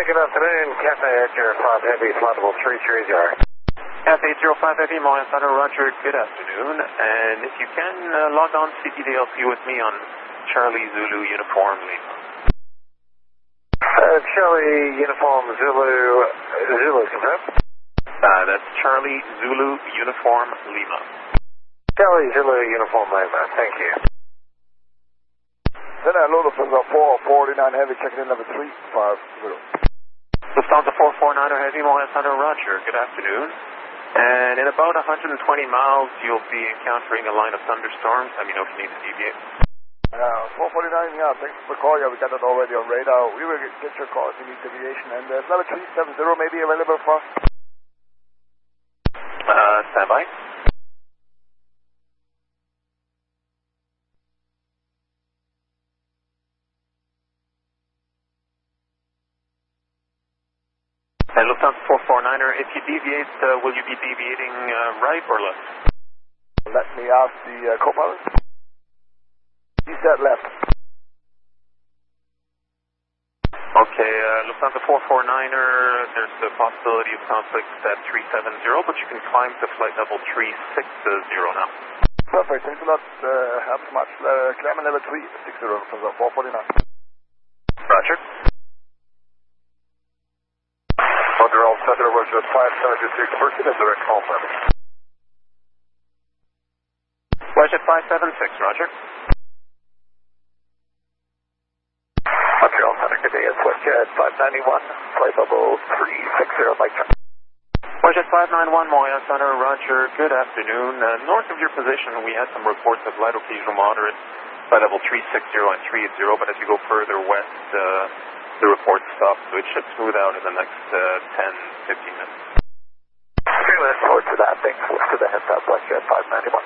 good afternoon. Cathay 805 Heavy, flightable 330. Cathay 805 Heavy, Moya Thunder, Roger, good afternoon. And if you can, log on CTDLC with me on Charlie Zulu Uniform Lima. Charlie Uniform Zulu confirmed. That's Charlie Zulu Uniform Lima. Charlie Zulu Uniform Lima, thank you. Then I load up from the 449 Heavy, checking in number 350. Lufthansa 449er Heavy, Moya Thunder, Roger, good afternoon. And in about 120 miles, you'll be encountering a line of thunderstorms. Let me know if you need to deviate. 449, yeah, thanks for the call. Yeah, we got it already on radar. We will get your call if you need deviation. And level 370 may be available for us. Standby. And Lufthansa 449er, if you deviate, will you be deviating right or left? Let me ask the co-pilot. He said left. Okay, Lufthansa 449er, there's the possibility of conflict at 370, but you can climb to flight level 360 now. Perfect, thanks a lot. Helps much. Climb level 360 from the 449. Roger. Roger, all set, there was a 576 person, is direct call service. Wedget 576, Roger. Montreal Center, good day, it's WestJet 591, flight level 360, Mike. WestJet 591, Moya Center, Roger, good afternoon. North of your position, we had some reports of light occasional moderate, flight level 360 and 380, but as you go further west, the report stops, so it should smooth out in the next 10, 15 minutes. Okay, let's forward to that, thanks for the heads up, WestJet 591.